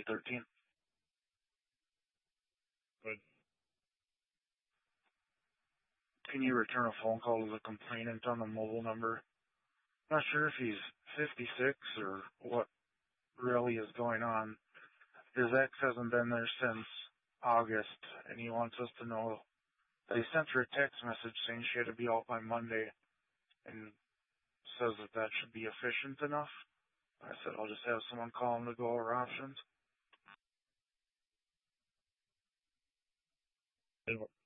13. But Can you return a phone call to the complainant on the mobile number? Not sure if he's 56 or what really is going on. His ex hasn't been there since August, and he wants us to know that he sent her a text message saying she had to be out by Monday, and says that that should be efficient enough. I said I'll just have someone call him to go over options.